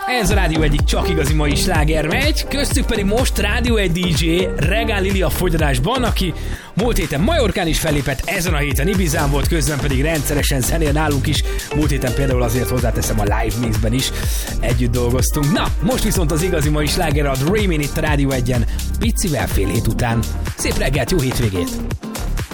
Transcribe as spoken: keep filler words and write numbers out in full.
Ez a Rádió egyik csak igazi mai sláger megy, köztük pedig most Rádió egy dé dzsé Regál Lili a fogyadásban, aki múlt héten Majorkán is fellépett, ezen a héten Ibizán volt, közben pedig rendszeresen zenél nálunk is. Múlt héten például azért hozzáteszem a Live Mixben is együtt dolgoztunk. Na, most viszont az igazi mai sláger a Dreamin' itt a Rádió egyen, picivel fél hét után. Szép reggelt, jó hétvégét!